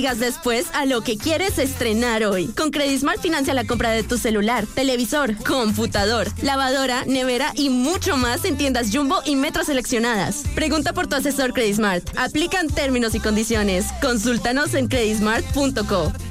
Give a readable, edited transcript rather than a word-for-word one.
digas después a lo que quieres estrenar hoy. Con Credismart financia la compra de tu celular, televisor, computador, lavadora, nevera y mucho más en tiendas Jumbo y Metro seleccionadas. Pregunta por tu asesor Credismart. Aplican términos y condiciones. Consúltanos en credismart.co.